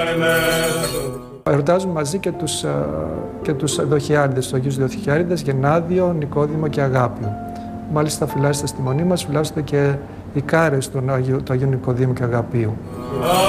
Εορτάζουμε μαζί και τους Δοχιάριδες, τους Αγίους Δοχιάριδες, Γεννάδιο, Νικόδημο και Αγάπιο. Μάλιστα φυλάσσεται στη μονή μας, φυλάσσονται και οι κάρες του Αγίου Νικοδήμου και Αγαπίου.